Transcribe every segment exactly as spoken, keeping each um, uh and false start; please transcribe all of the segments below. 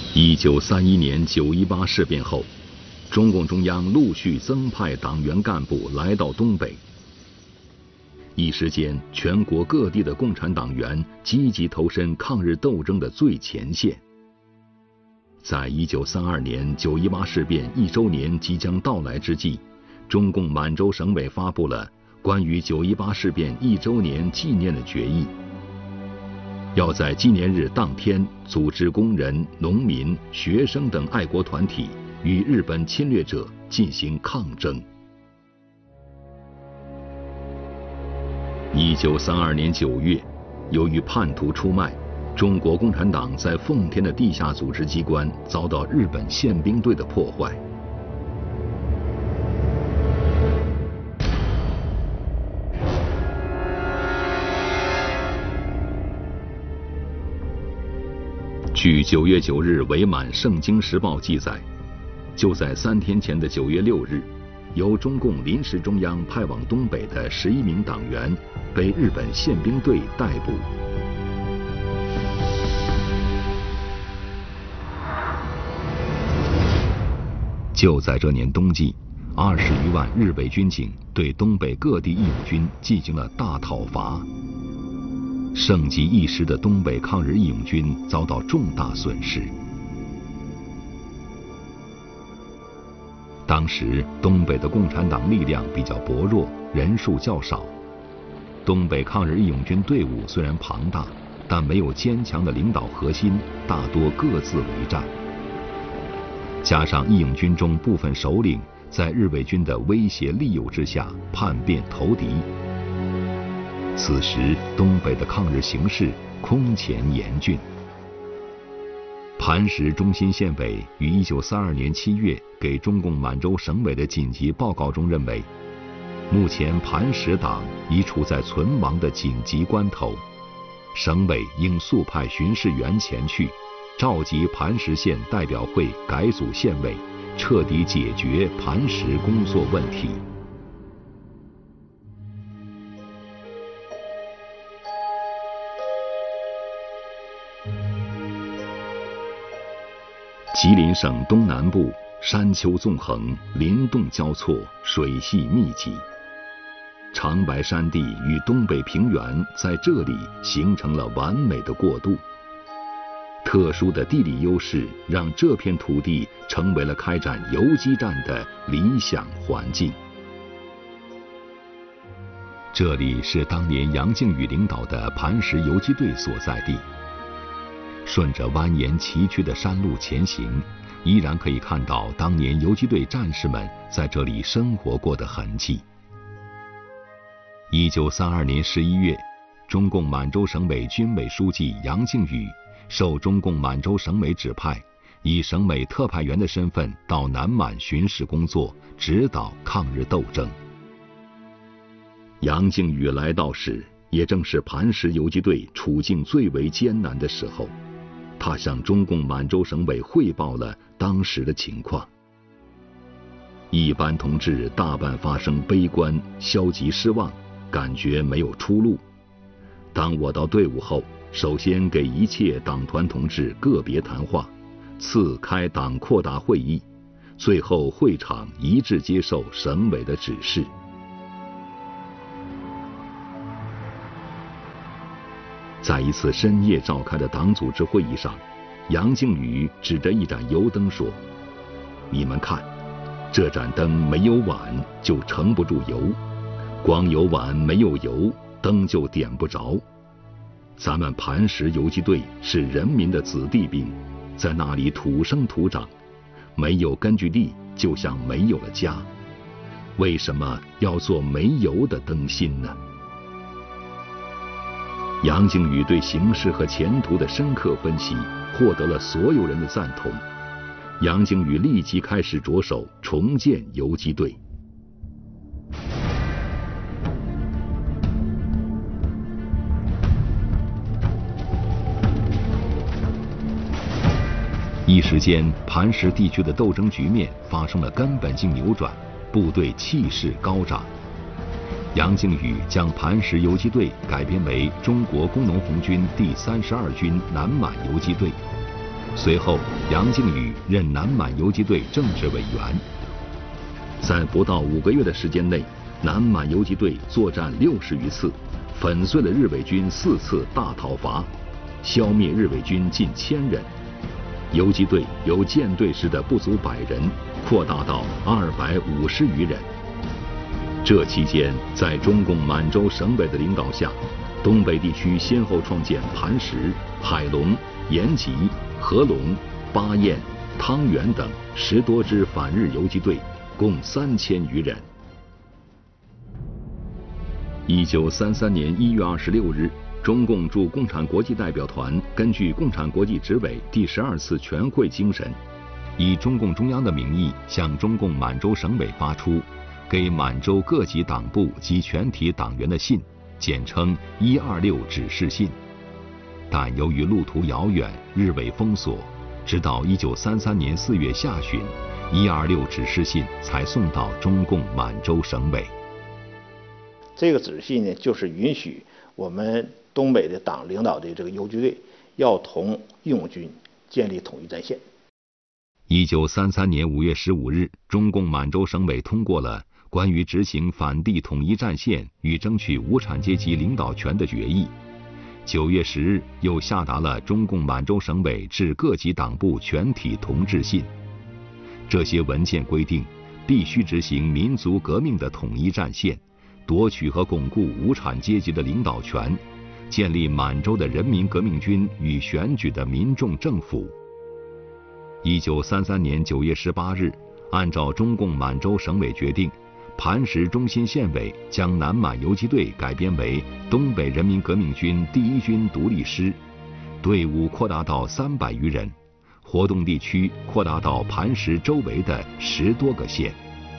一九三一年九一八事变后，中共中央陆续增派党员干部来到东北。一时间，全国各地的共产党员积极投身抗日斗争的最前线。在一九三二年九一八事变一周年即将到来之际，中共满洲省委发布了关于九一八事变一周年纪念的决议。要在纪念日当天组织工人、农民、学生等爱国团体与日本侵略者进行抗争。一九三二年九月，由于叛徒出卖，中国共产党在奉天的地下组织机关遭到日本宪兵队的破坏。据九月九日伪满《圣经时报》记载，就在三天前的九月六日，由中共临时中央派往东北的十一名党员被日本宪兵队逮捕。就在这年冬季，二十余万日伪军警对东北各地义勇军进行了大讨伐。盛极一时的东北抗日义勇军遭到重大损失。当时东北的共产党力量比较薄弱，人数较少。东北抗日义勇军队伍虽然庞大，但没有坚强的领导核心，大多各自为战。加上义勇军中部分首领在日伪军的威胁利诱之下叛变投敌。此时，东北的抗日形势空前严峻。磐石中心县委于一九三二年七月给中共满洲省委的紧急报告中认为，目前磐石党已处在存亡的紧急关头，省委应速派巡视员前去，召集磐石县代表会改组县委，彻底解决磐石工作问题。吉林省东南部山丘纵横，林洞交错，水系密集，长白山地与东北平原在这里形成了完美的过渡。特殊的地理优势让这片土地成为了开展游击战的理想环境。这里是当年杨靖宇领导的磐石游击队所在地。顺着蜿蜒崎岖的山路前行，依然可以看到当年游击队战士们在这里生活过的痕迹。一九三二年十一月，中共满洲省委军委书记杨靖宇受中共满洲省委指派，以省委特派员的身份到南满巡视工作，指导抗日斗争。杨靖宇来到时，也正是磐石游击队处境最为艰难的时候。他向中共满洲省委汇报了当时的情况。一般同志大半发生悲观、消极、失望，感觉没有出路。当我到队伍后，首先给一切党团同志个别谈话，次开党扩大会议，最后会场一致接受省委的指示。在一次深夜召开的党组织会议上，杨靖宇指着一盏油灯说：“你们看，这盏灯没有碗就盛不住油，光有碗没有油，灯就点不着。咱们磐石游击队是人民的子弟兵，在那里土生土长，没有根据地，就像没有了家。为什么要做没油的灯芯呢？”杨靖宇对形势和前途的深刻分析，获得了所有人的赞同。杨靖宇立即开始着手重建游击队。一时间，磐石地区的斗争局面发生了根本性扭转，部队气势高涨。杨靖宇将磐石游击队改编为中国工农红军第三十二军南满游击队， 随后，杨靖宇任南满游击队政治委员。在不到五个月的时间内，南满游击队作战六十余次，粉碎了日伪军四次大讨伐，消灭日伪军近千人。游击队由舰队时的不足百人，扩大到二百五十余人。这期间，在中共满洲省委的领导下，东北地区先后创建磐石、海龙、延吉、合龙、巴彦、汤原等十多支反日游击队，共三千余人。一九三三年一月二十六日，中共驻共产国际代表团根据共产国际执委第十二次全会精神，以中共中央的名义向中共满洲省委发出给满洲各级党部及全体党员的信，简称一二六指示信。但由于路途遥远，日伪封锁，直到一九三三年四月下旬，一二六指示信才送到中共满洲省委。 这个指示信呢，就是允许我们东北的党领导的这个游击队要同义勇军建立统一战线。 一九三三年五月十五日，中共满洲省委通过了关于执行反帝统一战线与争取无产阶级领导权的决议。九月十日，又下达了中共满洲省委致各级党部全体同志信。这些文件规定，必须执行民族革命的统一战线，夺取和巩固无产阶级的领导权，建立满洲的人民革命军与选举的民众政府。一九三三年九月十八日，按照中共满洲省委决定，磐石中心县委将南满游击队改编为东北人民革命军第一军独立师，队伍扩大到三百余人，活动地区扩大到磐石周围的十多个县。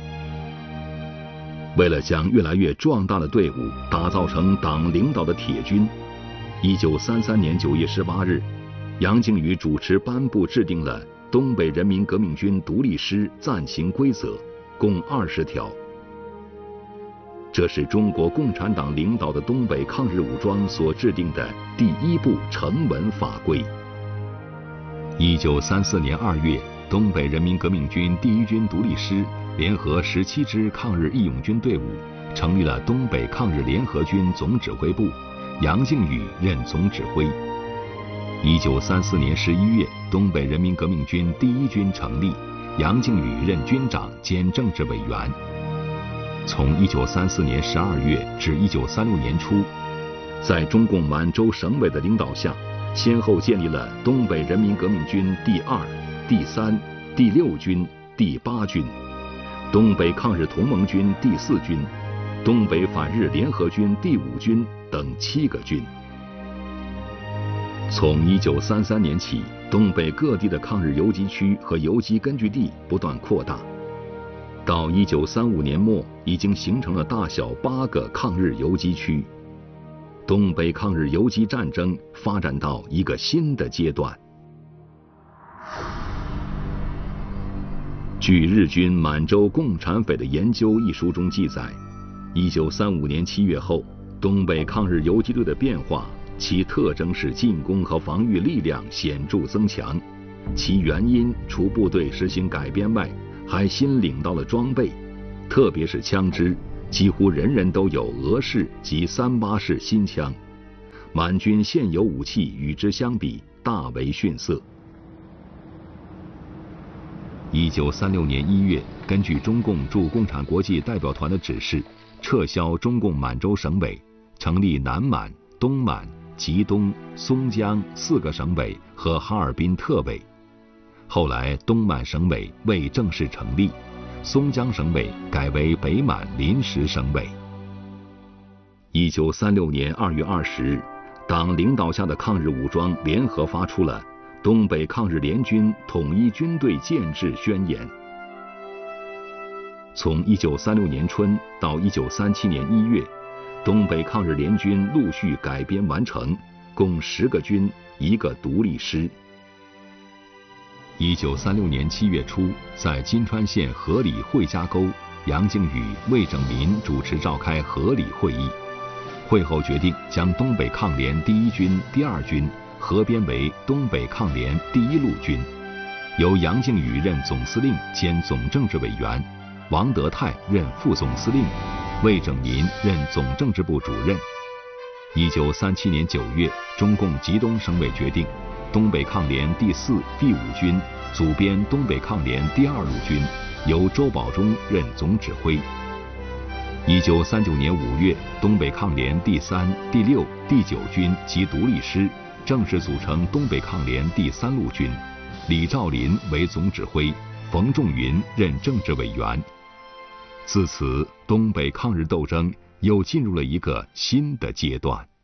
为了将越来越壮大的队伍打造成党领导的铁军，一九三三年九月十八日，杨靖宇主持颁布制定了东北人民革命军独立师暂行规则，共二十条。这是中国共产党领导的东北抗日武装所制定的第一部成文法规。一九三四年二月，东北人民革命军第一军独立师联合十七支抗日义勇军队伍，成立了东北抗日联合军总指挥部，杨靖宇任总指挥。一九三四年十一月，东北人民革命军第一军成立，杨靖宇任军长兼政治委员。从一九三四年十二月至一九三六年初，在中共满洲省委的领导下，先后建立了东北人民革命军第二、第三、第六军、第八军，东北抗日同盟军第四军，东北反日联合军第五军等七个军。从一九三三年起，东北各地的抗日游击区和游击根据地不断扩大，到一九三五年末，已经形成了大小八个抗日游击区。东北抗日游击战争发展到一个新的阶段。据日军满洲共产匪的研究一书中记载，一九三五年七月后，东北抗日游击队的变化，其特征是进攻和防御力量显著增强，其原因除部队实行改编外，还新领到了装备，特别是枪支，几乎人人都有俄式及三八式新枪。满军现有武器与之相比，大为逊色。一九三六年一月，根据中共驻共产国际代表团的指示，撤销中共满洲省委，成立南满、东满、吉东、松江四个省委和哈尔滨特委。后来东满省委未正式成立，松江省委改为北满临时省委。一九三六年二月二十日，党领导下的抗日武装联合发出了东北抗日联军统一军队建制宣言。从一九三六年春到一九三七年一月，东北抗日联军陆续改编完成，共十个军，一个独立师。一九三六年七月初，在金川县河里会家沟，杨靖宇、魏拯民主持召开河里会议。会后决定将东北抗联第一军、第二军合编为东北抗联第一路军，由杨靖宇任总司令兼总政治委员，王德泰任副总司令，魏拯民任总政治部主任。一九三七年九月，中共吉东省委决定，东北抗联第四、第五军组编东北抗联第二路军，由周保中任总指挥。一九三九年五月，东北抗联第三、第六、第九军及独立师正式组成东北抗联第三路军，李兆麟为总指挥，冯仲云任政治委员。自此，东北抗日斗争又进入了一个新的阶段。